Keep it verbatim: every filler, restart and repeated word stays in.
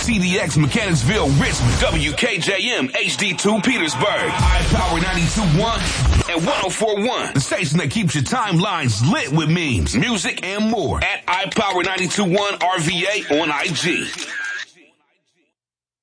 C D X, Mechanicsville, Richmond. W K J M, H D two, Petersburg. iPower ninety-two point one and one oh four point one. The station that keeps your timelines lit with memes, music, and more. At iPower ninety-two point one R V A on I G.